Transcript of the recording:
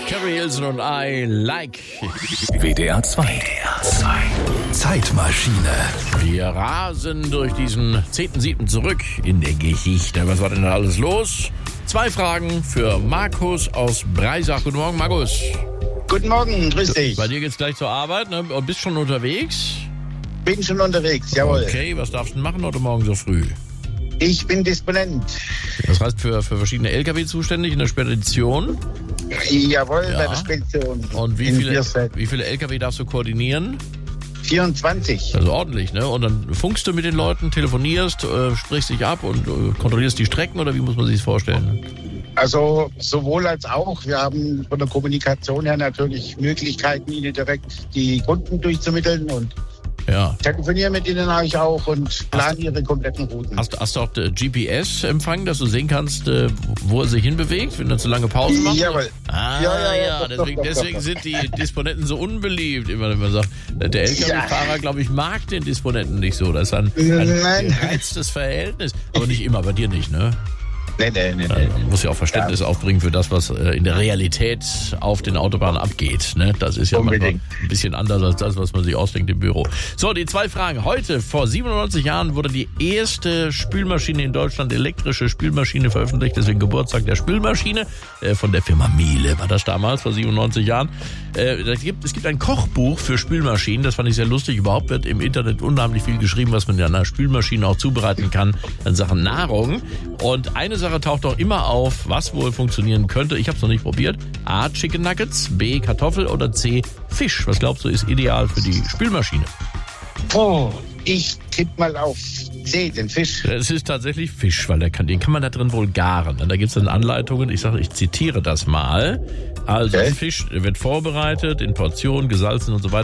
Carrie Hilson und I Like. WDR 2. Zeitmaschine. Wir rasen durch diesen 10.7. zurück in der Geschichte. Was war denn da alles los? 2 Fragen für Markus aus Breisach. Guten Morgen, Markus. Guten Morgen, grüß dich. Bei dir geht's gleich zur Arbeit, ne? Und bist schon unterwegs? Bin schon unterwegs, jawohl. Okay, was darfst du machen heute Morgen so früh? Ich bin Disponent. Das heißt, für verschiedene LKW zuständig in der Spedition? Jawohl, Ja. bei der Spedition. Und wie in viele Biersfeld. LKW darfst du koordinieren? 24. Also ordentlich, ne? Und dann funkst du mit den Leuten, telefonierst, sprichst dich ab und kontrollierst die Strecken, oder wie muss man sich das vorstellen? Also sowohl als auch. Wir haben von der Kommunikation her natürlich Möglichkeiten, Ihnen direkt die Kunden durchzumitteln und Ja. telefonieren mit Ihnen auch und planen Ihre kompletten Routen. Hast du auch GPS-Empfang, dass du sehen kannst, wo er sich hinbewegt, wenn er zu lange Pause macht? Jawohl. Ja. Doch, Deswegen sind die Disponenten so unbeliebt, immer wenn man sagt. Der LKW-Fahrer, glaube ich, mag den Disponenten nicht so. Das ist ein gereiztes Verhältnis. Aber nicht immer, bei dir nicht, ne? Nee. Man muss ja auch Verständnis aufbringen für das, was in der Realität auf den Autobahnen abgeht. Ne? Das ist ja manchmal ein bisschen anders als das, was man sich ausdenkt im Büro. So, die 2 Fragen. Heute, vor 97 Jahren, wurde die erste Spülmaschine in Deutschland, elektrische Spülmaschine, veröffentlicht. Deswegen Geburtstag der Spülmaschine. Von der Firma Miele war das damals, vor 97 Jahren. Es gibt ein Kochbuch für Spülmaschinen. Das fand ich sehr lustig. Überhaupt wird im Internet unheimlich viel geschrieben, was man in einer Spülmaschine auch zubereiten kann in Sachen Nahrung. Und eine Sache taucht auch immer auf, was wohl funktionieren könnte. Ich habe es noch nicht probiert. A, Chicken Nuggets, B, Kartoffel oder C, Fisch. Was glaubst du, ist ideal für die Spülmaschine? Oh, ich tippe mal auf C, den Fisch. Es ist tatsächlich Fisch, weil den kann man da drin wohl garen. Und da gibt es dann Anleitungen. Ich zitiere das mal. Also Fisch wird vorbereitet, in Portionen, gesalzen und so weiter.